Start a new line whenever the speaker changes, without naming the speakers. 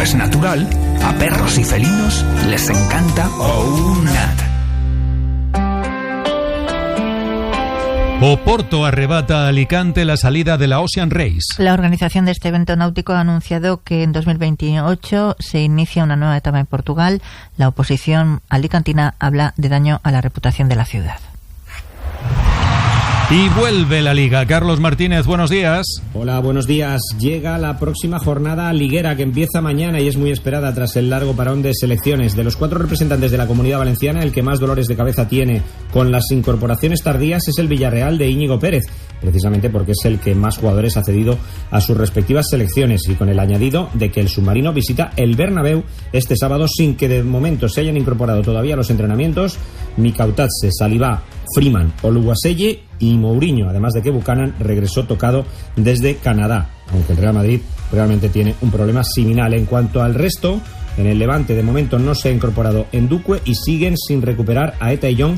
es natural, a perros y felinos les encanta OUNAT.
Oporto arrebata a Alicante la salida de la Ocean Race.
La organización de este evento náutico ha anunciado que en 2028 se inicia una nueva etapa en Portugal. La oposición alicantina habla de daño a la reputación de la ciudad.
Y vuelve la Liga. Carlos Martínez, buenos días.
Hola, buenos días. Llega la próxima jornada liguera que empieza mañana y es muy esperada tras el largo parón de selecciones. De los 4 representantes de la Comunidad Valenciana, el que más dolores de cabeza tiene con las incorporaciones tardías es el Villarreal de Íñigo Pérez, precisamente porque es el que más jugadores ha cedido a sus respectivas selecciones y con el añadido de que el submarino visita el Bernabéu este sábado sin que de momento se hayan incorporado todavía a los entrenamientos Mikautatse, Salivá, Freeman, Oluwaseye y Mourinho, además de que Buchanan regresó tocado desde Canadá, aunque el Real Madrid realmente tiene un problema similar. En cuanto al resto, en el Levante de momento no se ha incorporado Ndukwe y siguen sin recuperar a Eta y Young,